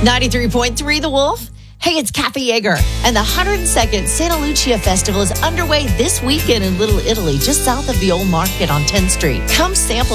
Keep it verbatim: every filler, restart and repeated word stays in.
ninety-three point three The Wolf. Hey, it's Kathy Yeager, and the one hundred second Santa Lucia Festival is underway this weekend in Little Italy, just south of the Old Market on tenth Street. Come sample